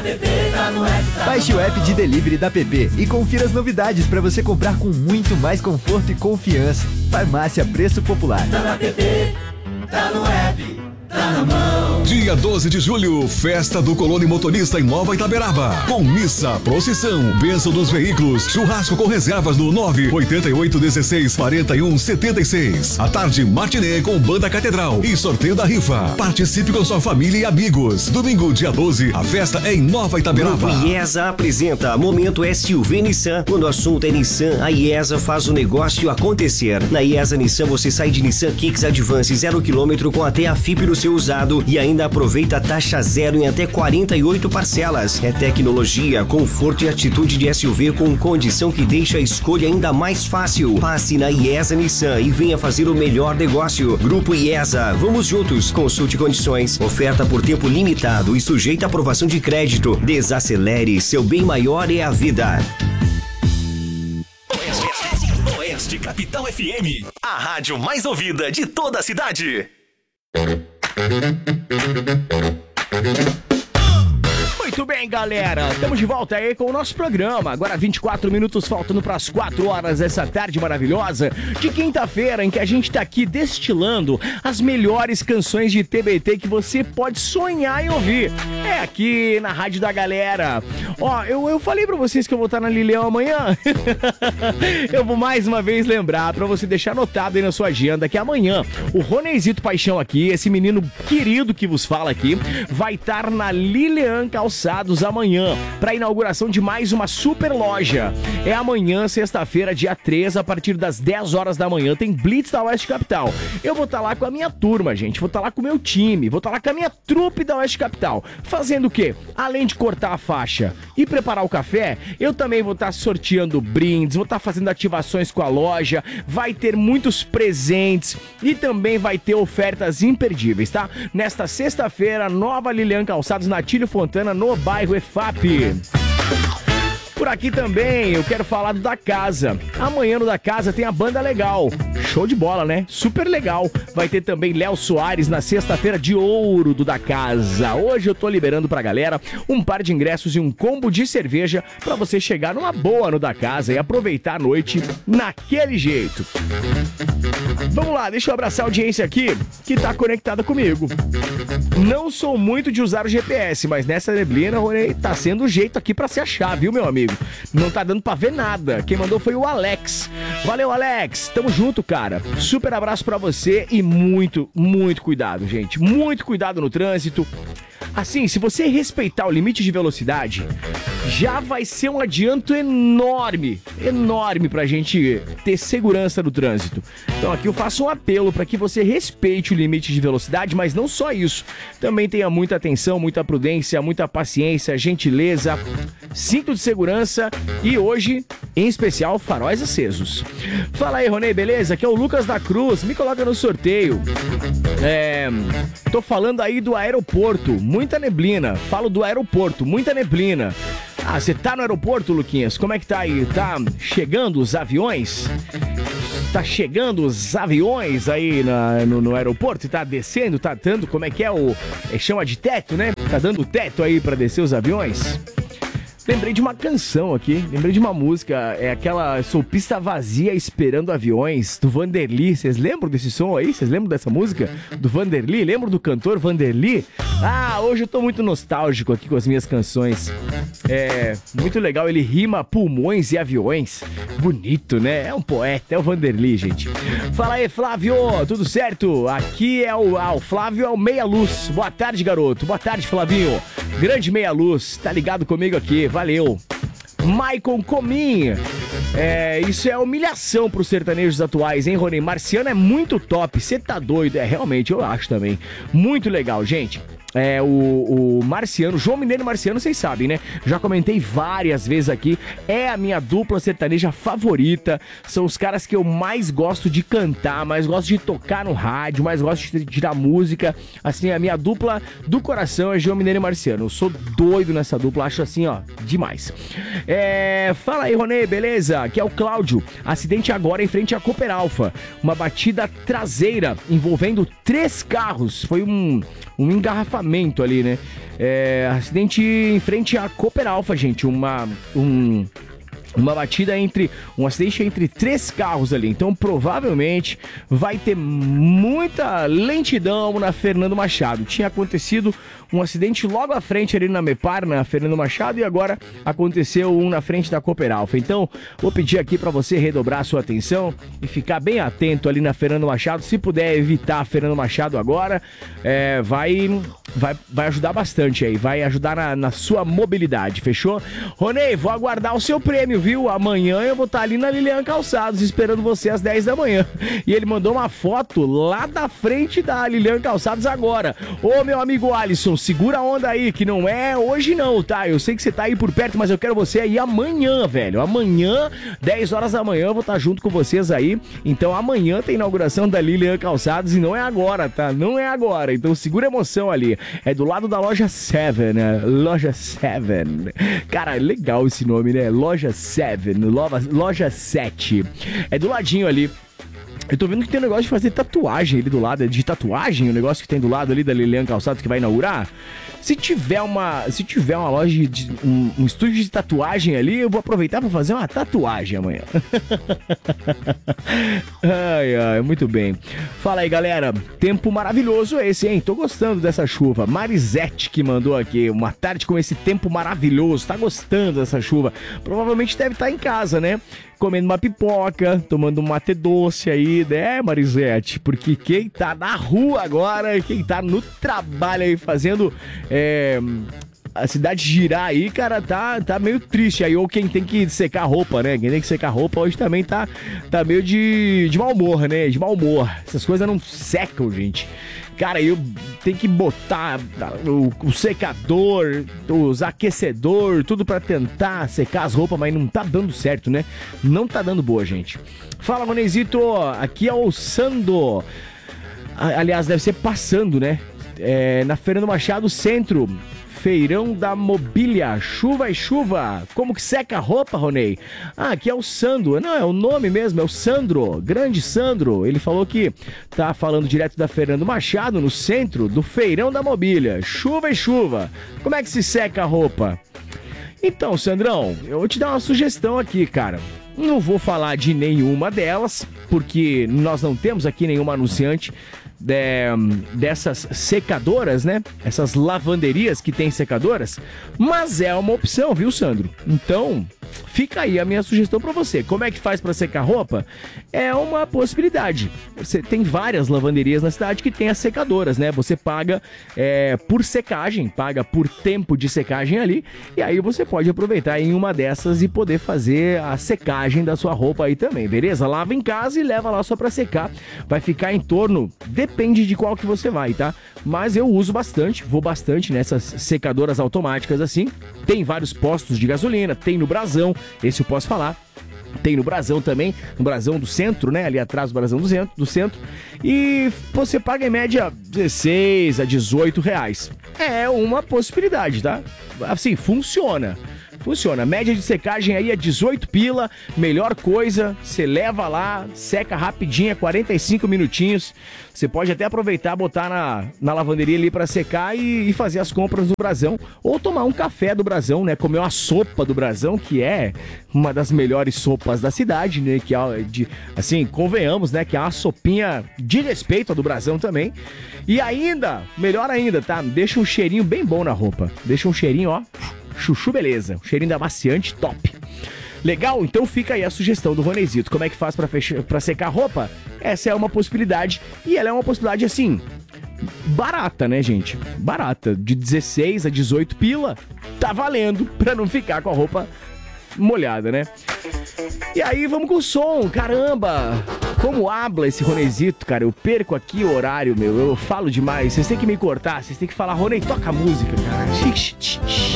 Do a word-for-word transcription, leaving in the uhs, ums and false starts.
P P, tá no app, tá Baixe o app de delivery da P P e confira as novidades para você comprar com muito mais conforto e confiança. Farmácia Preço Popular. Tá na P P, tá no app, tá na mão. Dia doze de julho, festa do Colônia Motorista em Nova Itaberaba. Com missa, procissão, bênção dos veículos, churrasco com reservas no nove oito oito um seis quatro um sete seis. À tarde, matinê com banda Catedral e sorteio da rifa. Participe com sua família e amigos. Domingo, dia doze, a festa é em Nova Itaberaba. Grupo IESA apresenta Momento S U V Nissan. Quando o assunto é Nissan, a IESA faz o negócio acontecer. Na IESA Nissan você sai de Nissan Kicks Advance zero quilômetro com até a F I P no seu usado e ainda aproveita a taxa zero em até quarenta e oito parcelas. É tecnologia, conforto e atitude de S U V com condição que deixa a escolha ainda mais fácil. Passe na IESA Nissan e venha fazer o melhor negócio. Grupo IESA, vamos juntos. Consulte condições. Oferta por tempo limitado e sujeita à aprovação de crédito. Desacelere, seu bem maior é a vida. Oeste, Oeste Capital F M, a rádio mais ouvida de toda a cidade. Muito bem, galera, estamos de volta aí com o nosso programa. Agora vinte e quatro minutos faltando para as quatro horas dessa tarde maravilhosa de quinta-feira, em que a gente tá aqui destilando as melhores canções de T B T que você pode sonhar em ouvir. É aqui na Rádio da Galera. Ó, eu, eu falei pra vocês que eu vou estar na Lilian amanhã. Eu vou mais uma vez lembrar pra você deixar anotado aí na sua agenda que amanhã o Ronezito Paixão aqui, esse menino querido que vos fala aqui, vai estar na Lilian Calçados amanhã, pra inauguração de mais uma super loja. É amanhã, sexta-feira, dia três, a partir das dez horas da manhã, tem Blitz da Oeste Capital. Eu vou estar lá com a minha turma, gente, vou estar lá com o meu time, vou estar lá com a minha trupe da Oeste Capital. Fazendo o quê? Além de cortar a faixa e preparar o café, eu também vou estar sorteando brindes, vou estar fazendo ativações com a loja, vai ter muitos presentes e também vai ter ofertas imperdíveis, tá? Nesta sexta-feira, nova Lilian Calçados na Tílio Fontana, no bairro E F A P. Por aqui também eu quero falar do Da Casa. Amanhã no Da Casa tem a Banda Legal. Show de bola, né? Super legal. Vai ter também Léo Soares na sexta-feira de ouro do Da Casa. Hoje eu tô liberando pra galera um par de ingressos e um combo de cerveja pra você chegar numa boa no Da Casa e aproveitar a noite naquele jeito. Vamos lá, deixa eu abraçar a audiência aqui que tá conectada comigo. Não sou muito de usar o G P S, mas nessa neblina, Rony, tá sendo o jeito aqui pra se achar, viu, meu amigo? Não tá dando pra ver nada. Quem mandou foi o Alex. Valeu, Alex. Tamo junto, cara. Super abraço pra você e muito, muito cuidado, gente. Muito cuidado no trânsito. Assim, se você respeitar o limite de velocidade, já vai ser um adianto enorme, enorme pra gente ter segurança no trânsito. Então aqui eu faço um apelo para que você respeite o limite de velocidade, mas não só isso. Também tenha muita atenção, muita prudência, muita paciência, gentileza, cinto de segurança e hoje, em especial, faróis acesos. Fala aí, Ronei, beleza? Aqui é o Lucas da Cruz, me coloca no sorteio. É... Tô falando aí do aeroporto, muita neblina. Falo do aeroporto, muita neblina. Ah, você tá no aeroporto, Luquinhas? Como é que tá aí? Tá chegando os aviões? Tá chegando os aviões aí na, no, no aeroporto? Tá descendo? Tá dando? Como é que é o... É, chama de teto, né? Tá dando teto aí pra descer os aviões? Lembrei de uma canção aqui, lembrei de uma música, é aquela Sou Pista Vazia Esperando Aviões, do Vanderly. Vocês lembram desse som aí? Vocês lembram dessa música? Do Vanderly? Lembram do cantor Vanderly? Ah, hoje eu tô muito nostálgico aqui com as minhas canções. É muito legal, ele rima pulmões e aviões. Bonito, né? É um poeta, é o Vanderly, gente. Fala aí, Flávio, tudo certo? Aqui é o, ah, o Flávio, é o Meia Luz. Boa tarde, garoto. Boa tarde, Flavinho. Grande Meia Luz, tá ligado comigo aqui, valeu. Maicon Comin, é, isso é humilhação pros sertanejos atuais, hein, Rony? Marciano é muito top, você tá doido? É, realmente, eu acho também. Muito legal, gente. É, o, o Marciano, João Mineiro e Marciano, vocês sabem, né? Já comentei várias vezes aqui, é a minha dupla sertaneja favorita, são os caras que eu mais gosto de cantar, mais gosto de tocar no rádio, mais gosto de tirar música, assim, a minha dupla do coração é João Mineiro e Marciano, eu sou doido nessa dupla, acho assim, ó, demais. É, fala aí, Ronê, beleza? Aqui é o Cláudio, acidente agora em frente à Cooper Alfa, uma batida traseira envolvendo três carros, foi um, um engarrafamento cruzamento ali, né? É, acidente em frente à Cooper Alpha, gente. Uma... Um... Uma batida entre, um acidente entre três carros ali, então provavelmente vai ter muita lentidão na Fernando Machado. Tinha acontecido um acidente logo à frente ali na Mepar, na Fernando Machado, e agora aconteceu um na frente da Cooper Alpha. Então, vou pedir aqui para você redobrar a sua atenção e ficar bem atento ali na Fernando Machado. Se puder evitar a Fernando Machado agora, é, vai, vai, vai ajudar bastante aí, vai ajudar na, na sua mobilidade, fechou? Ronei, vou aguardar o seu prêmio, viu? Amanhã eu vou estar ali na Lilian Calçados esperando você às dez da manhã. E ele mandou uma foto lá da frente da Lilian Calçados agora. Ô, meu amigo Alisson, segura a onda aí, que não é hoje não, tá? Eu sei que você tá aí por perto, mas eu quero você aí amanhã, velho. Amanhã, dez horas da manhã, eu vou estar junto com vocês aí. Então amanhã tem inauguração da Lilian Calçados e não é agora, tá? Não é agora. Então segura a emoção ali. É do lado da loja Seven, né? Loja Seven. Cara, legal esse nome, né? Loja Seven, loja sete. É do ladinho ali. Eu tô vendo que tem um negócio de fazer tatuagem ali do lado. É de tatuagem o negócio que tem do lado ali da Lilian Calçados que vai inaugurar? Se tiver uma, se tiver uma loja de um, um estúdio de tatuagem ali, eu vou aproveitar para fazer uma tatuagem amanhã. Ai, ai, muito bem. Fala aí, galera. Tempo maravilhoso esse, hein? Tô gostando dessa chuva. Marisete que mandou aqui. Uma tarde com esse tempo maravilhoso. Tá gostando dessa chuva? Provavelmente deve estar em casa, né? Comendo uma pipoca, tomando um mate doce aí, né, Marisete? Porque quem tá na rua agora, quem tá no trabalho aí fazendo é, a cidade girar aí, cara, tá, tá meio triste aí. Ou quem tem que secar roupa, né? Quem tem que secar roupa hoje também tá, tá meio de, de mau humor, né? De mau humor. Essas coisas não secam, gente. Cara, eu tenho que botar o, o secador, os aquecedor, tudo pra tentar secar as roupas, mas não tá dando certo, né? Não tá dando boa, gente. Fala, Ronezito, aqui é o Sando. Aliás, deve ser passando, né? É, na Fernando Machado, centro. Feirão da Mobília, chuva e chuva. Como que seca a roupa, Ronei? Ah, aqui é o Sandro. Não, é o nome mesmo, é o Sandro. Grande Sandro. Ele falou que tá falando direto da Fernando Machado, no centro do Feirão da Mobília. Chuva e chuva. Como é que se seca a roupa? Então, Sandrão, eu vou te dar uma sugestão aqui, cara. Não vou falar de nenhuma delas, porque nós não temos aqui nenhuma anunciante De, dessas secadoras, né? Essas lavanderias que tem secadoras, mas é uma opção, viu, Sandro? Então, fica aí a minha sugestão pra você. Como é que faz pra secar roupa? É uma possibilidade. Você tem várias lavanderias na cidade que tem as secadoras, né? Você paga é, por secagem, paga por tempo de secagem ali, e aí você pode aproveitar em uma dessas e poder fazer a secagem da sua roupa aí também, beleza? Lava em casa e leva lá só pra secar. Vai ficar em torno, depende de qual que você vai, tá? Mas eu uso bastante, vou bastante nessas secadoras automáticas assim. Tem vários postos de gasolina, tem no Brasão, esse eu posso falar. Tem no Brasão também, no Brasão do centro, né? Ali atrás do Brasão do centro, do centro. E você paga em média dezesseis a dezoito reais. É uma possibilidade, tá? Assim, funciona. Funciona. Média de secagem aí é dezoito pila. Melhor coisa, você leva lá, seca rapidinho, quarenta e cinco minutinhos. Você pode até aproveitar, botar na, na lavanderia ali pra secar e, e fazer as compras do Brasão. Ou tomar um café do Brasão, né? Comer uma sopa do Brasão, que é uma das melhores sopas da cidade, né? Que é, de, assim, convenhamos, né? Que é uma sopinha de respeito a do Brasão também. E ainda, melhor ainda, tá? Deixa um cheirinho bem bom na roupa. Deixa um cheirinho, ó. Chuchu, beleza. O cheirinho da amaciante, top. Legal? Então fica aí a sugestão do Ronezito. Como é que faz pra, fechar, pra secar a roupa? Essa é uma possibilidade. E ela é uma possibilidade, assim, barata, né, gente? Barata. De dezesseis a dezoito pila, tá valendo pra não ficar com a roupa molhada, né? E aí, vamos com o som. Caramba! Como habla esse Ronezito, cara? Eu perco aqui o horário, meu. Eu falo demais. Vocês têm que me cortar. Vocês têm que falar, Ronei, toca a música, cara.